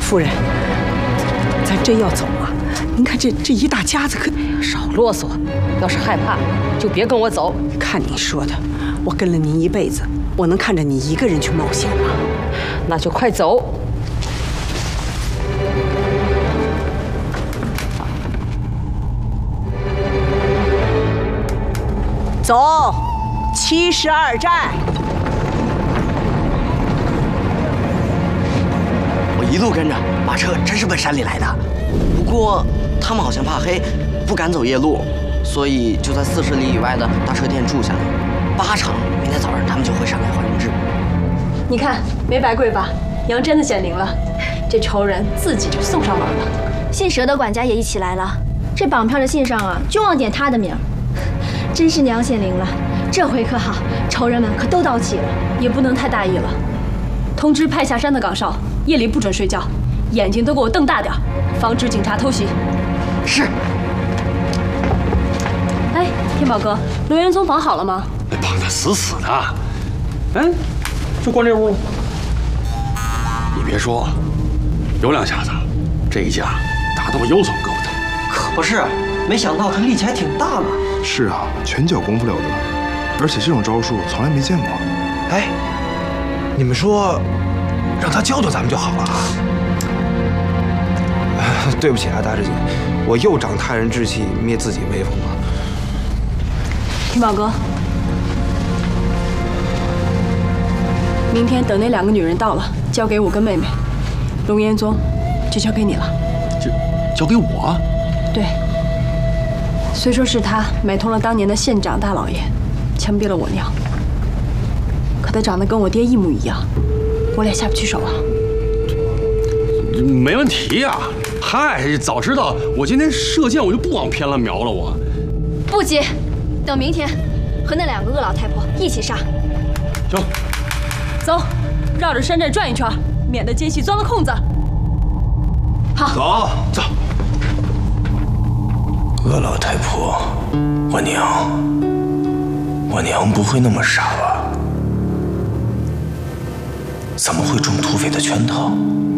夫人，咱真要走吗？您看这一大家子可…… 少啰嗦，要是害怕，就别跟我走。 看你说的，我跟了您一辈子，我能看着你一个人去冒险吗？ 那就快走。 走，72站。 我一路跟着，马车真是奔山里来的。不过他们好像怕黑，不敢走夜路，所以就在40里以外的大车店住下来。8成明天早上他们就会上来还人质。 你看没白跪吧？杨真的显灵了，这仇人自己就送上门了。 姓佘的管家也一起来了，这绑票的信上啊，就忘点他的名儿。真是娘显灵了，这回可好，仇人们可都到齐了。 也不能太大意了。通知派下山的岗哨，夜里不准睡觉，眼睛都给我瞪大点，防止警察偷袭。 是。 哎，天宝哥，龙元宗绑好了吗？ 绑得死死的。哎，就关这屋了。你别说，有两下子，这一架打得我腰酸胳膊疼。 可不是，没想到他力气还挺大呢。 是啊，拳脚功夫了得，而且这种招数从来没见过。 哎，你们说，让他教教咱们就好了啊。对不起啊，大师姐，我又长他人志气，灭自己威风了。 天宝哥，明天等那2个女人到了，交给我跟妹妹，龙岩宗就交给你了。 交给我？ 对。虽说是他买通了当年的县长大老爷，枪毙了我娘，可他长得跟我爹一模一样，我俩下不去手啊。 没问题呀。嗨，早知道我今天射箭我就不往偏了瞄了。我不急，等明天和那2个恶老太婆一起杀。 行， 走，绕着山寨转一圈，免得奸细钻了空子。好， 走走。 恶老太婆，我娘不会那么傻吧？怎么会中土匪的圈套？